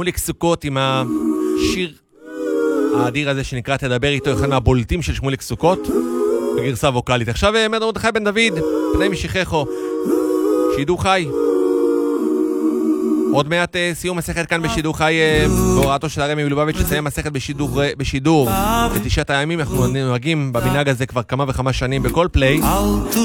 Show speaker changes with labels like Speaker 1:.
Speaker 1: שמוליק סוכות עם השיר האדיר הזה שנקרא תדבר איתו, אחד מהבולטים של שמוליק סוכות בגרסה ווקלית. עכשיו מרדכי בן דוד, פני משיחךו, שידור חי. עוד מעט סיום מסכת כאן בשידור חי בהוראתו של הרמי מלובביץ', שסיים מסכת בשידור בתשעת הימים. אנחנו נוהגים במנהג הזה כבר כמה וכמה שנים בכל פליי.